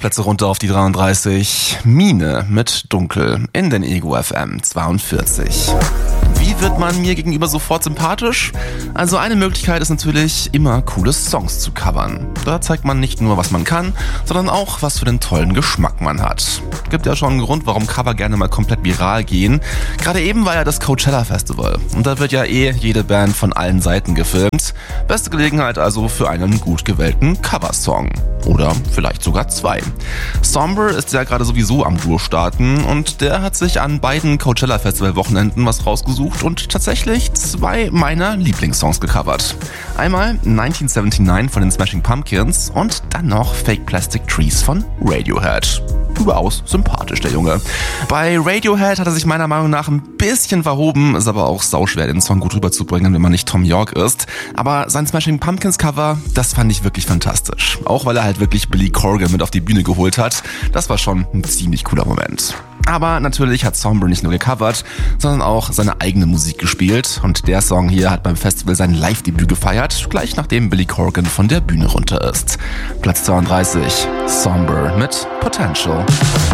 Plätze runter auf die 33. Mine mit Dunkel in den Ego FM 42. Wie wird man mir gegenüber sofort sympathisch? Also eine Möglichkeit ist natürlich, immer coole Songs zu covern. Da zeigt man nicht nur, was man kann, sondern auch, was für den tollen Geschmack man hat. Gibt ja schon einen Grund, warum Cover gerne mal komplett viral gehen. Gerade eben war ja das Coachella Festival und da wird ja jede Band von allen Seiten gefilmt. Beste Gelegenheit also für einen gut gewählten Coversong. Oder vielleicht sogar zwei. Somber ist ja gerade sowieso am Durchstarten und der hat sich an beiden Coachella Festival Wochenenden was rausgesucht und tatsächlich zwei meiner Lieblingssongs gecovert. Einmal 1979 von den Smashing Pumpkins und dann noch Fake Plastic Trees von Radiohead. Überaus sympathisch, der Junge. Bei Radiohead hat er sich meiner Meinung nach ein bisschen verhoben, ist aber auch sauschwer, den Song gut rüberzubringen, wenn man nicht Tom York ist. Aber sein Smashing Pumpkins Cover, das fand ich wirklich fantastisch. Auch weil er halt wirklich Billy Corgan mit auf die Bühne geholt hat. Das war schon ein ziemlich cooler Moment. Aber natürlich hat Somber nicht nur gecovert, sondern auch seine eigene Musik gespielt. Und der Song hier hat beim Festival sein Live-Debüt gefeiert, gleich nachdem Billy Corgan von der Bühne runter ist. Platz 32, Somber mit Potential.